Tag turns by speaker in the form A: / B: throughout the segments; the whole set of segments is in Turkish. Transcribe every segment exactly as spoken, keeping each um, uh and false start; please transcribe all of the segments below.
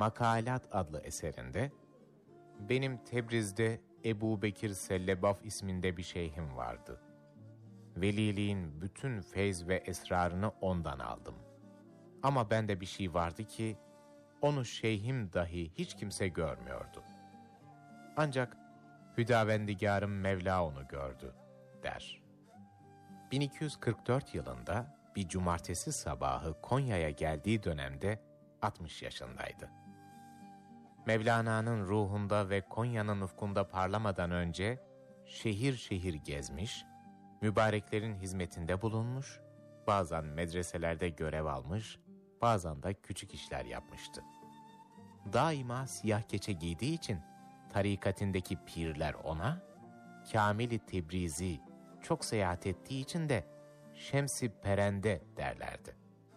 A: Makalat adlı eserinde, benim Tebriz'de Ebu Bekir Sellebaf isminde bir şeyhim vardı. Veliliğin bütün feyz ve esrarını ondan aldım. Ama bende bir şey vardı ki, onu şeyhim dahi hiç kimse görmüyordu. Ancak Hüdavendigarım Mevla onu gördü, der. bin iki yüz kırk dört yılında bir cumartesi sabahı Konya'ya geldiği dönemde altmış yaşındaydı. Mevlana'nın ruhunda ve Konya'nın ufkunda parlamadan önce şehir şehir gezmiş, mübareklerin hizmetinde bulunmuş, bazen medreselerde görev almış, bazen de küçük işler yapmıştı. Daima siyah keçe giydiği için tarikatindeki pirler ona, Kamil-i Tebrizi çok seyahat ettiği için de Şems-i Perende derlerdi.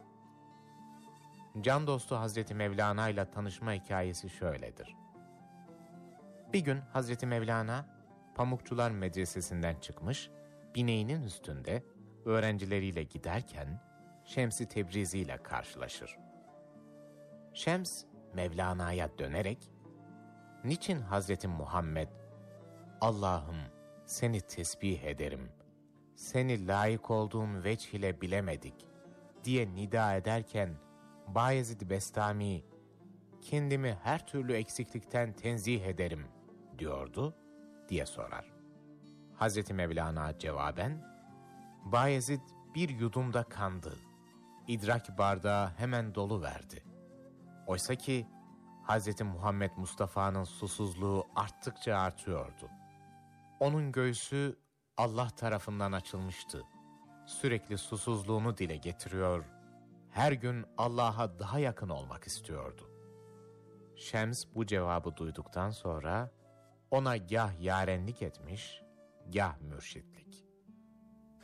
A: Can dostu Hazreti Mevlana ile tanışma hikayesi şöyledir. Bir gün Hazreti Mevlana, Pamukçular Medresesi'nden çıkmış, bineğinin üstünde öğrencileriyle giderken Şems-i Tebrizi ile karşılaşır. Şems, Mevlana'ya dönerek, "Niçin Hazreti Muhammed, Allah'ım seni tesbih ederim, seni layık olduğun veç ile bilemedik" diye nida ederken, Bayezid Bestami, "Kendimi her türlü eksiklikten tenzih ederim" diyordu diye sorar. Hazreti Mevlana cevaben, Bayezid bir yudumda kandı, idrak bardağı hemen dolu verdi. Oysa ki Hazreti Muhammed Mustafa'nın susuzluğu arttıkça artıyordu. Onun göğsü Allah tarafından açılmıştı. Sürekli susuzluğunu dile getiriyor, her gün Allah'a daha yakın olmak istiyordu. Şems bu cevabı duyduktan sonra ona gah yarenlik etmiş, gah mürşitlik.